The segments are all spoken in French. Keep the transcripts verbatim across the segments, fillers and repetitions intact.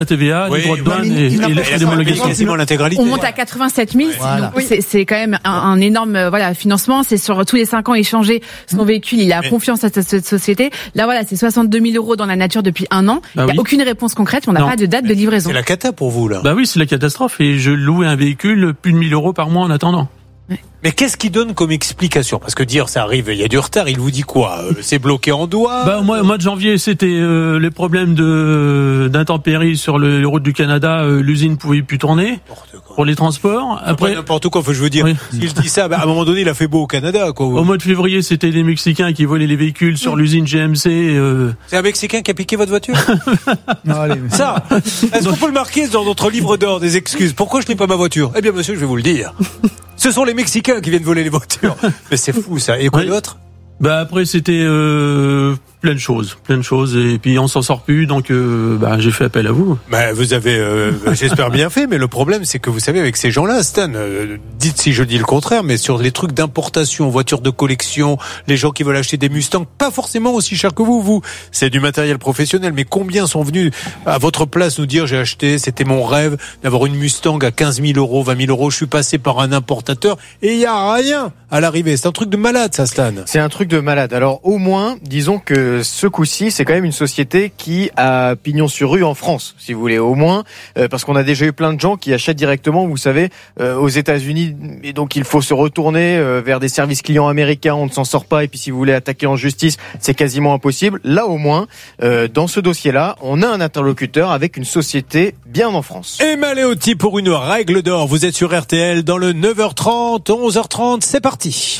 La T V A, oui, les droits de douane oui, et, et les frais d'homologation. Quasiment l'intégralité. On monte à quatre-vingt-sept mille. Voilà. Oui. C'est, c'est quand même un, un énorme euh, voilà financement. C'est sur tous les cinq ans échanger son véhicule. Il a Mais... confiance à cette, cette société. Là voilà, c'est soixante-deux mille euros dans la nature depuis un an. Bah il n'y a oui. aucune réponse concrète. On n'a Non. pas de date de livraison. C'est la cata pour vous là. Bah oui, c'est la catastrophe. Et je louais un véhicule plus de mille euros par mois en attendant. Mais qu'est-ce qu'il donne comme explication? Parce que dire ça arrive, il y a du retard, il vous dit quoi? euh, C'est bloqué en doigt? Bah, au mois, au mois de janvier, c'était euh, les problèmes de d'intempéries sur le, les routes du Canada. Euh, l'usine pouvait plus tourner pour les transports. Après, Après, n'importe quoi. Faut, je veux dire, oui. si je dis ça, bah, à un moment donné, il a fait beau au Canada, quoi. Au mois de février, c'était les Mexicains qui volaient les véhicules sur l'usine G M C. Euh... C'est un Mexicain qui a piqué votre voiture? Non, allez, mais... Ça, est-ce qu'on peut le marquer dans notre livre d'or des excuses? Pourquoi je n'ai pas ma voiture? Eh bien, monsieur, je vais vous le dire. Ce sont les Mexicains qui viennent voler les voitures. Mais c'est fou, ça. Et quoi Oui. d'autre? Bah après, c'était euh, plein de choses, plein de choses. Et puis on s'en sort plus, donc euh, bah, j'ai fait appel à vous. Bah, vous avez, euh, j'espère bien fait, mais le problème, c'est que vous savez, avec ces gens-là, Stan, euh, dites si je dis le contraire, mais sur les trucs d'importation, voitures de collection, les gens qui veulent acheter des Mustangs, pas forcément aussi cher que vous, vous, c'est du matériel professionnel, mais combien sont venus à votre place nous dire, j'ai acheté, c'était mon rêve d'avoir une Mustang à quinze mille euros, vingt mille euros, je suis passé par un importateur, et il y a rien à l'arrivée. C'est un truc de malade, ça, Stan. C'est un truc de malade. Alors, au moins, disons que ce coup-ci, c'est quand même une société qui a pignon sur rue en France, si vous voulez, au moins, euh, parce qu'on a déjà eu plein de gens qui achètent directement, vous savez, euh, aux États-Unis, et donc il faut se retourner euh, vers des services clients américains, on ne s'en sort pas, et puis si vous voulez attaquer en justice, c'est quasiment impossible. Là, au moins, euh, dans ce dossier-là, on a un interlocuteur avec une société bien en France. Emma Léoty pour une règle d'or. Vous êtes sur R T L dans le neuf heures trente, onze heures trente, c'est parti.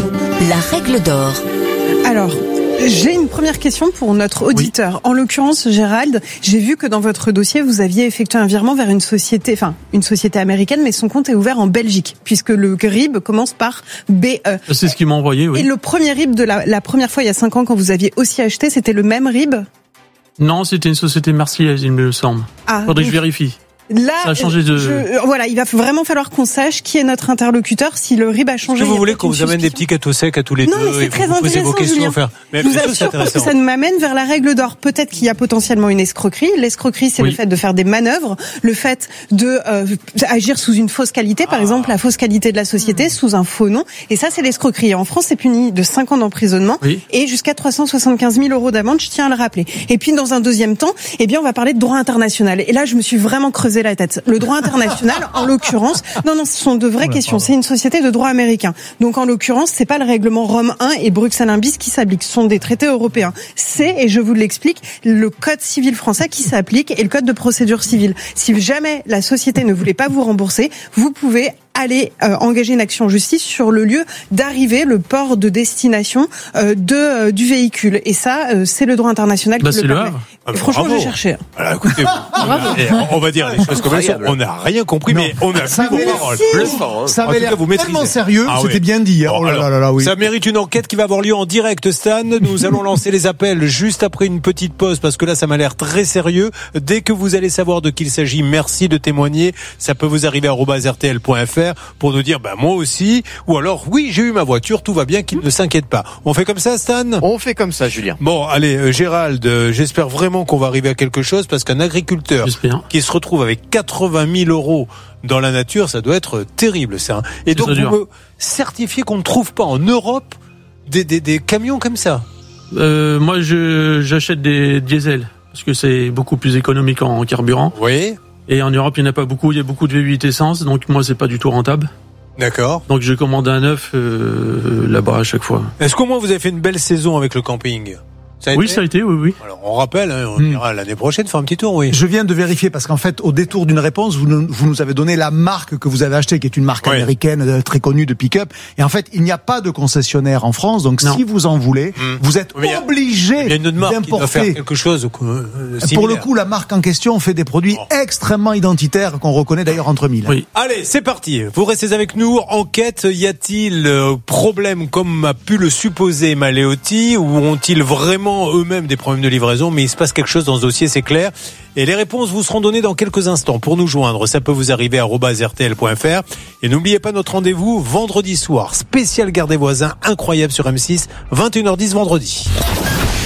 La règle d'or. Alors, j'ai une première question pour notre auditeur. Oui. En l'occurrence, Gérald, j'ai vu que dans votre dossier, vous aviez effectué un virement vers une société, enfin, une société américaine, mais son compte est ouvert en Belgique, puisque le R I B commence par B E. C'est ce qu'ils m'ont envoyé, oui. Et le premier R I B de la, la première fois, il y a cinq ans, quand vous aviez aussi acheté, c'était le même R I B? Non, c'était une société marseillaise, il me semble. Ah, Faudrait que je vérifie. Là, ça a changé de... je, voilà, il va vraiment falloir qu'on sache qui est notre interlocuteur si le R I B a changé. Est-ce que vous voulez qu'on vous amène des petits gâteaux secs à tous les non, deux? Non, mais c'est très intéressant, Julien. Faire... Mais je vous assure que ça nous m'amène vers la règle d'or. Peut-être qu'il y a potentiellement une escroquerie. L'escroquerie, c'est oui. le fait de faire des manœuvres, le fait de euh, agir sous une fausse qualité, par ah. exemple la fausse qualité de la société, mmh. sous un faux nom. Et ça, c'est l'escroquerie. En France, c'est puni de cinq ans d'emprisonnement oui. et jusqu'à trois cent soixante-quinze mille euros d'amende. Je tiens à le rappeler. Et puis, dans un deuxième temps, eh bien, on va parler de droit international. Et là, je me suis vraiment creusé la tête. Le droit international, en l'occurrence, non, non, ce sont de vraies questions. C'est une société de droit américain. Donc, en l'occurrence, c'est pas le règlement Rome un et Bruxelles un bis qui s'appliquent. Ce sont des traités européens. C'est, et je vous l'explique, le code civil français qui s'applique et le code de procédure civile. Si jamais la société ne voulait pas vous rembourser, vous pouvez aller euh, engager une action en justice sur le lieu d'arrivée, le port de destination euh, de euh, du véhicule. Et ça, euh, c'est le droit international bah, qui le permet. Ah, franchement, bravo. j'ai cherché. Alors, écoutez, on va dire les choses comme elles sont. On n'a rien compris, non. mais on a ça vu vos paroles. Ça avait l'air tellement sérieux, ah, c'était oui. bien dit. Hein. Bon, oh là alors, là là, oui. Ça mérite une enquête qui va avoir lieu en direct, Stan. Nous allons lancer les appels juste après une petite pause, parce que là, ça m'a l'air très sérieux. Dès que vous allez savoir de qui il s'agit, merci de témoigner. Ça peut vous arriver à arobase r t l point f r pour nous dire, bah, moi aussi. Ou alors, oui, j'ai eu ma voiture, tout va bien, qu'il ne s'inquiète pas. On fait comme ça, Stan? On fait comme ça, Julien. Bon, allez, euh, Gérald, euh, j'espère vraiment qu'on va arriver à quelque chose, parce qu'un agriculteur j'espère. qui se retrouve avec quatre-vingt mille euros dans la nature, ça doit être terrible, ça. Et donc, vous me certifiez qu'on ne trouve pas en Europe des, des, des camions comme ça? euh, Moi, je, j'achète des diesels, parce que c'est beaucoup plus économique en carburant. Oui. Et en Europe, il n'y en a pas beaucoup, il y a beaucoup de V huit essence, donc moi, c'est pas du tout rentable. D'accord. Donc je commande un neuf euh, là-bas à chaque fois. Est-ce qu'au moins vous avez fait une belle saison avec le camping? Ça a oui, été ça a été, oui, oui. Alors, on rappelle, hein, on ira hmm. l'année prochaine faire un petit tour, oui. Je viens de vérifier parce qu'en fait, au détour d'une réponse, vous nous, vous nous avez donné la marque que vous avez achetée, qui est une marque oui. américaine très connue de pick-up. Et en fait, il n'y a pas de concessionnaire en France, donc non. si vous en voulez, hmm. vous êtes oui, obligé d'importer quelque chose. Euh, Pour le coup, la marque en question fait des produits oh. extrêmement identitaires qu'on reconnaît d'ailleurs entre mille. Oui. Allez, c'est parti. Vous restez avec nous. Enquête, y a-t-il euh, problème comme a pu le supposer Emma Léoty, ou ont-ils vraiment eux-mêmes des problèmes de livraison? Mais il se passe quelque chose dans ce dossier, c'est clair. Et les réponses vous seront données dans quelques instants. Pour nous joindre, ça peut vous arriver à arobase r t l point f r. Et n'oubliez pas notre rendez-vous vendredi soir. Spécial Garde des voisins, incroyable sur M six, vingt et une heures dix vendredi.